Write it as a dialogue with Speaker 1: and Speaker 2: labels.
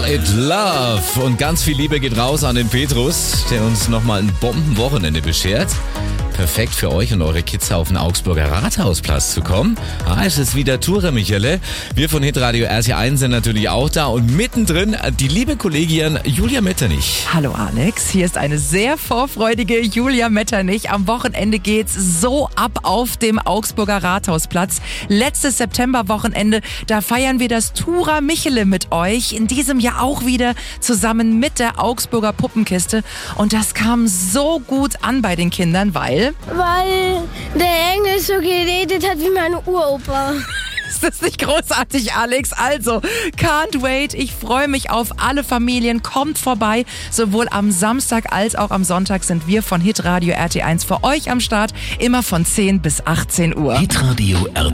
Speaker 1: Call It Love. Und ganz viel Liebe geht raus an den Petrus, der uns nochmal ein Bombenwochenende beschert. Perfekt für euch und eure Kids auf den Augsburger Rathausplatz zu kommen. Es ist wieder Tour, Michele. Wir von Hitradio RT1 sind natürlich auch da und mittendrin die liebe Kollegin Julia Metternich.
Speaker 2: Hallo Alex, hier ist eine sehr vorfreudige Julia Metternich. Am Wochenende geht's so ab auf dem Augsburger Rathausplatz. Letztes Septemberwochenende, da feiern wir das Tura Michele mit euch. In diesem Jahr auch wieder zusammen mit der Augsburger Puppenkiste. Und das kam so gut an bei den Kindern, weil
Speaker 3: der Englisch so geredet hat wie meine Uropa.
Speaker 2: Ist das nicht großartig, Alex? Also, can't wait. Ich freue mich auf alle Familien. Kommt vorbei. Sowohl am Samstag als auch am Sonntag sind wir von Hitradio RT1 für euch am Start. Immer von 10 bis 18 Uhr.
Speaker 4: Hitradio RT1.